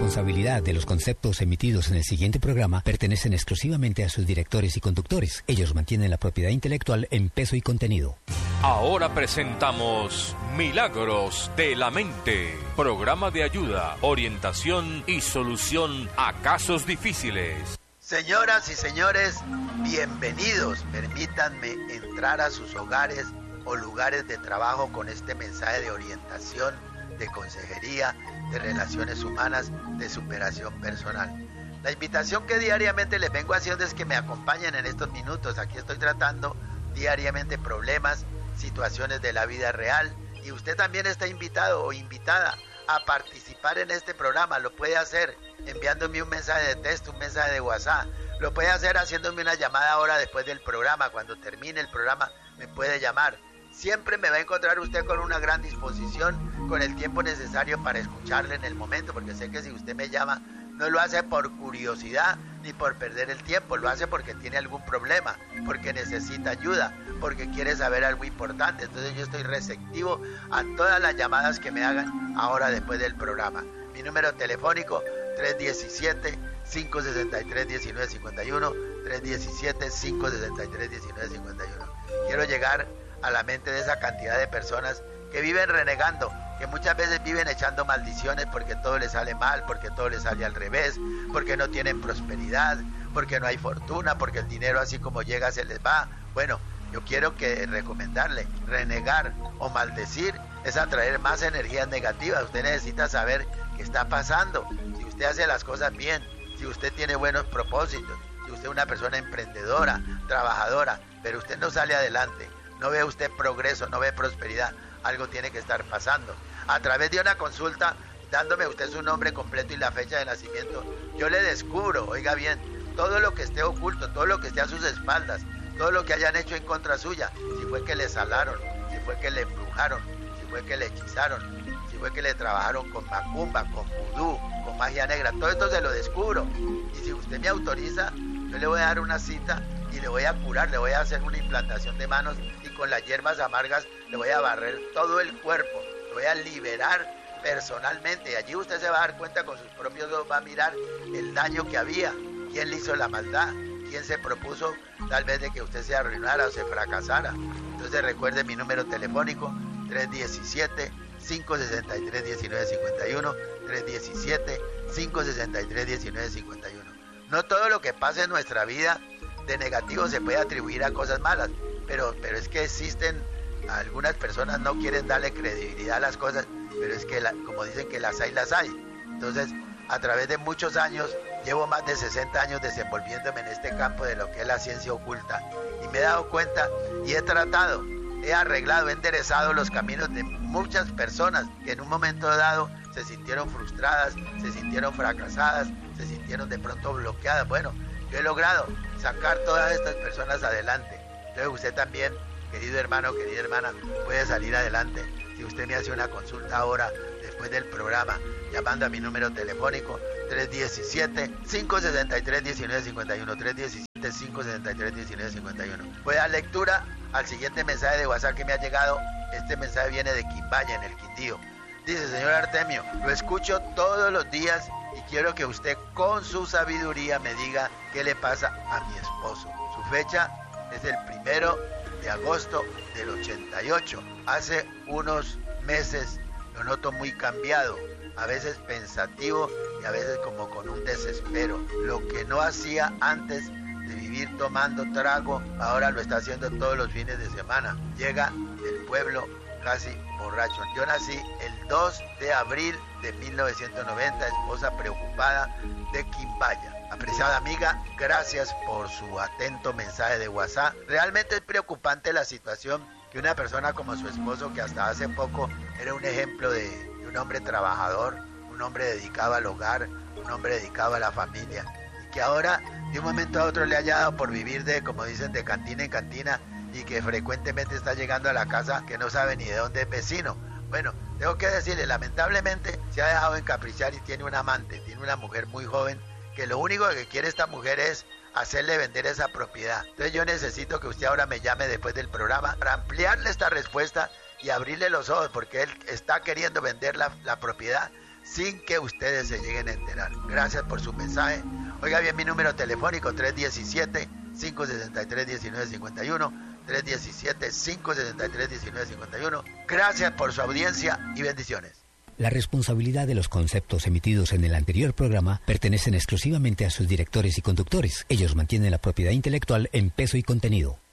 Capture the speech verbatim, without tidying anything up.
responsabilidad de los conceptos emitidos en el siguiente programa pertenecen exclusivamente a sus directores y conductores. Ellos mantienen la propiedad intelectual en peso y contenido. Ahora presentamos Milagros de la Mente, programa de ayuda, orientación y solución a casos difíciles. Señoras y señores, bienvenidos. Permítanme entrar a sus hogares o lugares de trabajo con este mensaje de orientación, de consejería, de relaciones humanas, de superación personal. La invitación que diariamente les vengo haciendo es que me acompañen en estos minutos. Aquí estoy tratando diariamente problemas, situaciones de la vida real, y usted también está invitado o invitada a participar en este programa. Lo puede hacer enviándome un mensaje de texto, un mensaje de WhatsApp. Lo puede hacer haciéndome una llamada ahora después del programa. Cuando termine el programa me puede llamar. Siempre me va a encontrar usted con una gran disposición, con el tiempo necesario para escucharle en el momento, porque sé que si usted me llama, no lo hace por curiosidad ni por perder el tiempo, lo hace porque tiene algún problema, porque necesita ayuda, porque quiere saber algo importante. Entonces yo estoy receptivo a todas las llamadas que me hagan ahora después del programa. Mi número telefónico tres uno siete, cinco seis tres, uno nueve cinco uno, tres uno siete, cinco seis tres, uno nueve cinco uno. Quiero llegar a la mente de esa cantidad de personas que viven renegando, que muchas veces viven echando maldiciones porque todo les sale mal, porque todo les sale al revés, porque no tienen prosperidad, porque no hay fortuna, porque el dinero así como llega se les va. Bueno, yo quiero que recomendarle, renegar o maldecir es atraer más energías negativas. Usted necesita saber qué está pasando. Si usted hace las cosas bien, si usted tiene buenos propósitos, si usted es una persona emprendedora, trabajadora, pero usted no sale adelante, no ve usted progreso, no ve prosperidad, algo tiene que estar pasando. A través de una consulta, dándome usted su nombre completo y la fecha de nacimiento, yo le descubro, oiga bien, todo lo que esté oculto, todo lo que esté a sus espaldas, todo lo que hayan hecho en contra suya, si fue que le salaron, si fue que le embrujaron, si fue que le hechizaron, si fue que le trabajaron con macumba, con vudú, con magia negra, todo esto se lo descubro. Y si usted me autoriza, yo le voy a dar una cita y le voy a curar, le voy a hacer una implantación de manos y con las hierbas amargas le voy a barrer todo el cuerpo, le voy a liberar personalmente, y allí usted se va a dar cuenta con sus propios ojos, va a mirar el daño que había, quién le hizo la maldad, quién se propuso tal vez de que usted se arruinara o se fracasara. Entonces recuerde mi número telefónico tres uno siete, cinco seis tres, uno nueve cinco uno, tres uno siete, cinco seis tres, uno nueve cinco uno. No todo lo que pasa en nuestra vida de negativo se puede atribuir a cosas malas, pero, pero es que existen, algunas personas no quieren darle credibilidad a las cosas, pero es que la, como dicen que las hay, las hay. Entonces, a través de muchos años, llevo más de sesenta años desenvolviéndome en este campo de lo que es la ciencia oculta, y me he dado cuenta y he tratado, he arreglado, he enderezado los caminos de muchas personas que en un momento dado se sintieron frustradas, se sintieron fracasadas, se sintieron de pronto bloqueadas. Bueno, yo he logrado sacar todas estas personas adelante. Entonces usted también, querido hermano, querida hermana, puede salir adelante. Si usted me hace una consulta ahora, después del programa, llamando a mi número telefónico tres uno siete, cinco seis tres, uno nueve cinco uno, tres uno siete, cinco seis tres, uno nueve cinco uno. Voy a dar lectura al siguiente mensaje de WhatsApp que me ha llegado. Este mensaje viene de Quimbaya, en el Quindío. Dice: señor Artemio, lo escucho todos los días y quiero que usted con su sabiduría me diga qué le pasa a mi esposo. Su fecha es el primero de agosto del ochenta y ocho. Hace unos meses lo noto muy cambiado, a veces pensativo y a veces como con un desespero. Lo que no hacía antes de vivir tomando trago, ahora lo está haciendo todos los fines de semana. Llega del pueblo casi borracho. Yo nací el dos de abril de mil novecientos noventa, esposa preocupada de Quimbaya. Apreciada amiga, gracias por su atento mensaje de WhatsApp. Realmente es preocupante la situación que una persona como su esposo, que hasta hace poco era un ejemplo de, de un hombre trabajador, un hombre dedicado al hogar, un hombre dedicado a la familia, y que ahora de un momento a otro le haya dado por vivir de, como dicen, de cantina en cantina, y que frecuentemente está llegando a la casa que no sabe ni de dónde es vecino. Bueno, tengo que decirle, lamentablemente se ha dejado encaprichar y tiene un amante, tiene una mujer muy joven, que lo único que quiere esta mujer es hacerle vender esa propiedad. Entonces yo necesito que usted ahora me llame después del programa para ampliarle esta respuesta y abrirle los ojos, porque él está queriendo vender la, la propiedad sin que ustedes se lleguen a enterar. Gracias por su mensaje. Oiga bien mi número telefónico, tres uno siete, cinco seis tres, uno nueve cinco uno, tres uno siete, cinco seis tres, uno nueve cinco uno. Gracias por su audiencia y bendiciones. La responsabilidad de los conceptos emitidos en el anterior programa pertenecen exclusivamente a sus directores y conductores. Ellos mantienen la propiedad intelectual en peso y contenido.